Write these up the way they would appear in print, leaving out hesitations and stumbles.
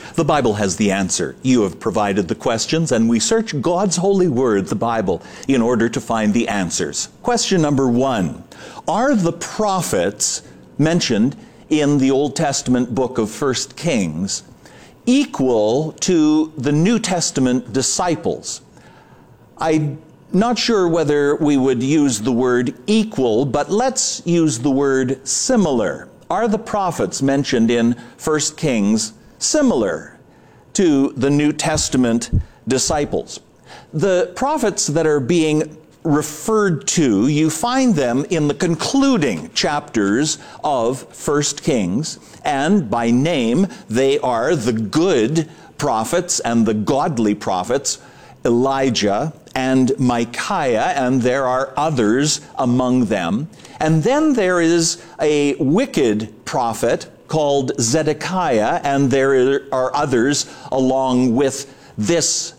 The Bible has the answer. You have provided the questions, and we search God's holy word, the Bible, in order to find the answers. Question number 1. Are the prophets mentioned in the Old Testament book of 1 Kings equal to the New Testament disciples? I'm not sure whether we would use the word equal, but let's use the word similar. Are the prophets mentioned in 1 Kings similar to the New Testament disciples? The prophets that are being referred to, you find them in the concluding chapters of 1 Kings, and by name they are the good prophets and the godly prophets, Elijah and Micaiah, and there are others among them. And then there is a wicked prophet called Zedekiah, and there are others along with this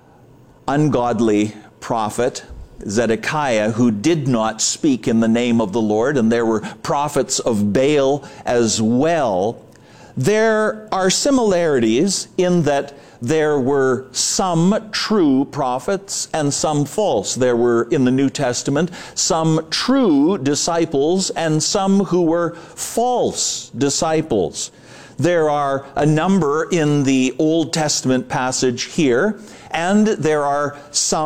ungodly prophet, Zedekiah, who did not speak in the name of the Lord, and there were prophets of Baal as well. There are similarities in that there were some true prophets and some false. There were, in the New Testament, some true disciples and some who were false disciples. There are a number in the Old Testament passage here, and there are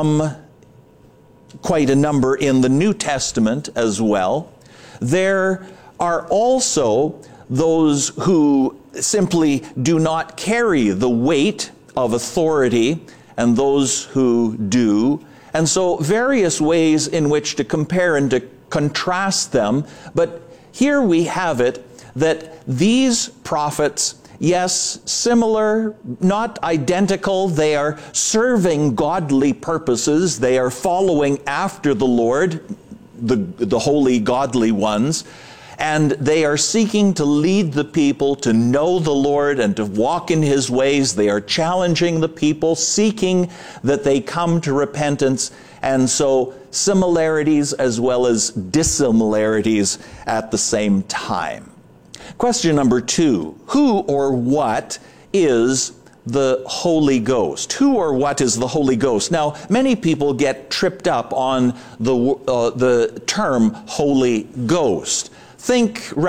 quite a number in the New Testament as well. There are also those who simply do not carry the weight of authority, and those who do. And so various ways in which to compare and to contrast them. But here we have it that these prophets, yes, similar, not identical. They are serving godly purposes. They are following after the Lord, the holy, godly ones. And they are seeking to lead the people to know the Lord and to walk in His ways. They are challenging the people, seeking that they come to repentance. And so similarities as well as dissimilarities at the same time. Question number 2. Who or what is the Holy Ghost? Who or what is the Holy Ghost? Now, many people get tripped up on the term Holy Ghost. Think